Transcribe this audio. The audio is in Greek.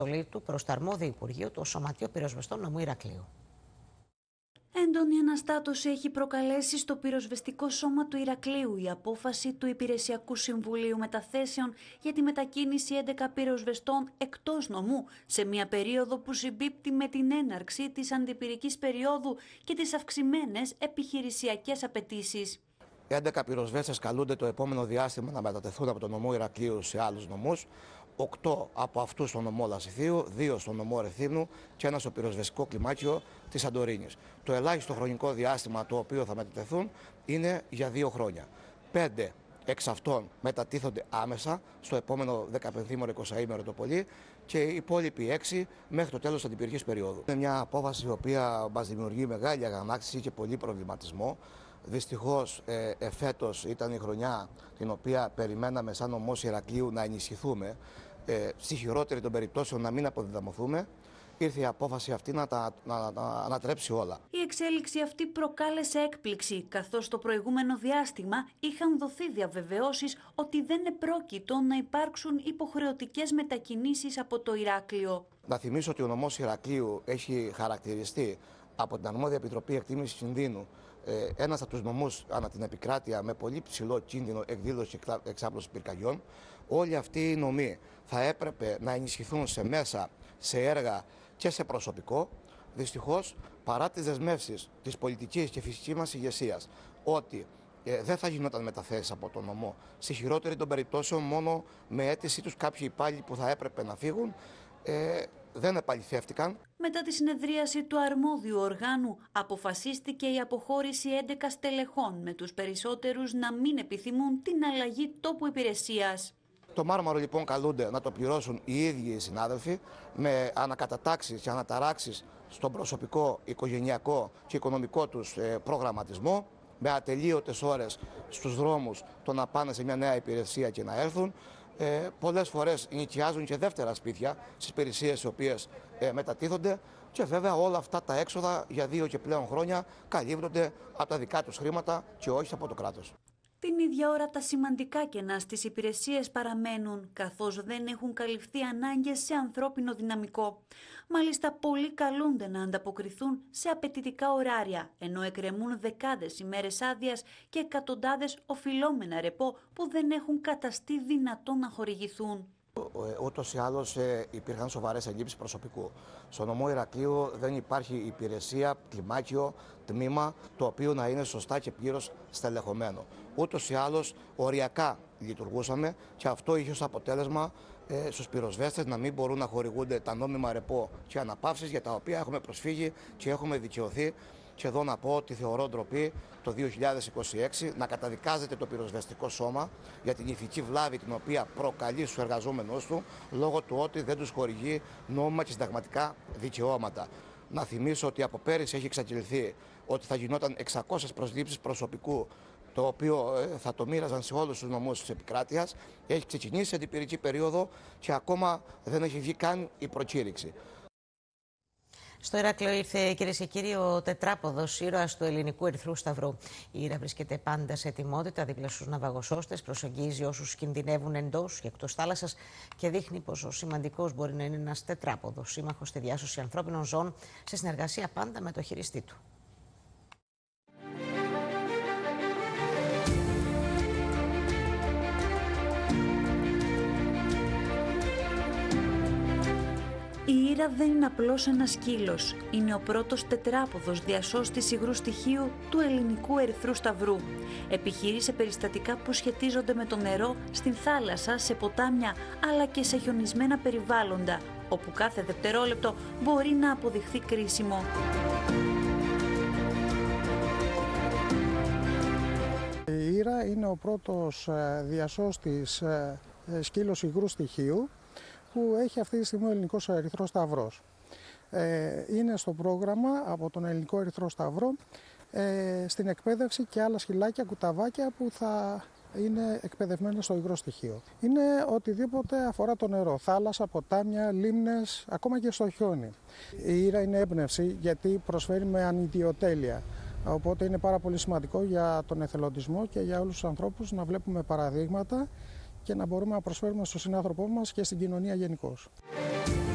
του προς το αρμόδιο Υπουργείο, το Σωματείο Πυροσβεστών Νομού Ηρακλείου. Έντονη αναστάτωση έχει προκαλέσει στο πυροσβεστικό σώμα του Ηρακλείου η απόφαση του Υπηρεσιακού Συμβουλίου Μεταθέσεων για τη μετακίνηση 11 πυροσβεστών εκτός νομού σε μια περίοδο που συμπίπτει με την έναρξη της αντιπυρικής περίοδου και τις αυξημένες επιχειρησιακές απαιτήσεις. 11 πυροσβέστες καλούνται το επόμενο διάστημα να μετατεθούν από τον νομό Ηρακλείου σε άλλους νομούς. 8 από αυτούς στον νομό Λασιθίου, 2 στον νομό Ρεθύμνου και 1 στο πυροσβεστικό κλιμάκιο της Σαντορίνης. Το ελάχιστο χρονικό διάστημα το οποίο θα μετατεθούν είναι για 2 χρόνια. 5 εξ αυτών μετατίθονται άμεσα στο επόμενο 15ήμερο-20ήμερο το πολύ και οι υπόλοιποι 6 μέχρι το τέλος της αντιπυρικής περίοδου. Είναι μια απόφαση η οποία μας δημιουργεί μεγάλη αγανάκτηση και πολύ προβληματισμό. Δυστυχώς εφέτος ήταν η χρονιά την οποία περιμέναμε σαν νομός Ηρακλείου να ενισχυθούμε, στη χειρότερη των περιπτώσεων να μην αποδυναμωθούμε. Ήρθε η απόφαση αυτή να τα ανατρέψει όλα. Η εξέλιξη αυτή προκάλεσε έκπληξη, καθώς το προηγούμενο διάστημα είχαν δοθεί διαβεβαιώσεις ότι δεν επρόκειτο να υπάρξουν υποχρεωτικές μετακινήσεις από το Ηράκλειο. Να θυμίσω ότι ο νομός Ηρακλείου έχει χαρακτηριστεί από την Αρμόδια Επιτροπή Εκτίμησης Κινδύνου ένας από τους νομούς ανά την επικράτεια με πολύ ψηλό κίνδυνο εκδήλωση και εξάπλωση πυρκαγιών. Όλοι αυτοί οι νομοί θα έπρεπε να ενισχυθούν σε μέσα, σε έργα και σε προσωπικό. Δυστυχώς, παρά τις δεσμεύσεις της πολιτικής και φυσικής μας ηγεσίας ότι δεν θα γινόταν μεταθέσεις από τον νομό, στη χειρότερη των περιπτώσεων μόνο με αίτηση τους κάποιοι υπάλληλοι που θα έπρεπε να φύγουν, δεν επαληθεύτηκαν. Μετά τη συνεδρίαση του αρμόδιου οργάνου αποφασίστηκε η αποχώρηση 11 στελεχών, με τους περισσότερους να μην επιθυμούν την αλλαγή τόπου υπηρεσίας. Το μάρμαρο λοιπόν καλούνται να το πληρώσουν οι ίδιοι οι συνάδελφοι με ανακατατάξεις και αναταράξεις στον προσωπικό, οικογενειακό και οικονομικό τους προγραμματισμό, με ατελείωτες ώρες στους δρόμους το να πάνε σε μια νέα υπηρεσία και να έρθουν. Πολλές φορές νοικιάζουν και δεύτερα σπίτια στις υπηρεσίες οι οποίες μετατίθονται και βέβαια όλα αυτά τα έξοδα για 2 και πλέον χρόνια καλύπτονται από τα δικά τους χρήματα και όχι από το κράτος. Την ίδια ώρα τα σημαντικά κενά στις υπηρεσίες παραμένουν, καθώς δεν έχουν καλυφθεί ανάγκες σε ανθρώπινο δυναμικό. Μάλιστα, πολλοί καλούνται να ανταποκριθούν σε απαιτητικά ωράρια, ενώ εκκρεμούν δεκάδες ημέρες άδειας και εκατοντάδες οφειλόμενα ρεπό που δεν έχουν καταστεί δυνατόν να χορηγηθούν. Ούτως ή άλλως υπήρχαν σοβαρές ελλείψεις προσωπικού. Στο νομό Ηρακλείου δεν υπάρχει υπηρεσία, κλιμάκιο, τμήμα το οποίο να είναι σωστά και πλήρως στελεχωμένο. Ούτως ή άλλως οριακά λειτουργούσαμε και αυτό είχε ως αποτέλεσμα στους πυροσβέστες να μην μπορούν να χορηγούνται τα νόμιμα ρεπό και αναπαύσεις για τα οποία έχουμε προσφύγει και έχουμε δικαιωθεί. Και εδώ να πω ότι θεωρώ ντροπή το 2026 να καταδικάζεται το πυροσβεστικό σώμα για την ηθική βλάβη την οποία προκαλεί στους εργαζόμενους του λόγω του ότι δεν τους χορηγεί νόμιμα και συνταγματικά δικαιώματα. Να θυμίσω ότι από πέρυσι έχει εξαγγελθεί ότι θα γινόταν 600 προσλήψεις προσωπικού, το οποίο θα το μοίραζαν σε όλους τους νομούς της επικράτειας. Έχει ξεκινήσει η αντιπυρική περίοδο και ακόμα δεν έχει βγει καν η προκήρυξη. Στο Ηράκλειο ήρθε, κυρίες και κύριοι, ο τετράποδος ήρωας του Ελληνικού Ερυθρού Σταυρού. Η Ήρα βρίσκεται πάντα σε ετοιμότητα δίπλα στους ναυαγοσώστες, προσεγγίζει όσους κινδυνεύουν εντός και εκτός θάλασσας και δείχνει πόσο σημαντικός μπορεί να είναι ένας τετράποδος σύμμαχος στη διάσωση ανθρώπινων ζώων, σε συνεργασία πάντα με το χειριστή του. Η Ήρα δεν είναι απλώς ένας σκύλος. Είναι ο πρώτος τετράποδος διασώστης υγρού στοιχείου του Ελληνικού Ερυθρού Σταυρού. Επιχειρεί σε περιστατικά που σχετίζονται με το νερό, στην θάλασσα, σε ποτάμια, αλλά και σε χιονισμένα περιβάλλοντα, όπου κάθε δευτερόλεπτο μπορεί να αποδειχθεί κρίσιμο. Η Ήρα είναι ο πρώτος διασώστης σκύλος υγρού στοιχείου που έχει αυτή τη στιγμή ο Ελληνικός Ερυθρός Σταυρός. Είναι στο πρόγραμμα από τον Ελληνικό Ερυθρό Σταυρό στην εκπαίδευση και άλλα σκυλάκια, κουταβάκια που θα είναι εκπαιδευμένα στο υγρό στοιχείο. Είναι οτιδήποτε αφορά το νερό, θάλασσα, ποτάμια, λίμνες, ακόμα και στο χιόνι. Η Ήρα είναι έμπνευση γιατί προσφέρει με ανιδιοτέλεια. Οπότε είναι πάρα πολύ σημαντικό για τον εθελοντισμό και για όλους τους ανθρώπους να βλέπουμε παραδείγματα και να μπορούμε να προσφέρουμε στον συνάνθρωπό μας και στην κοινωνία γενικώς.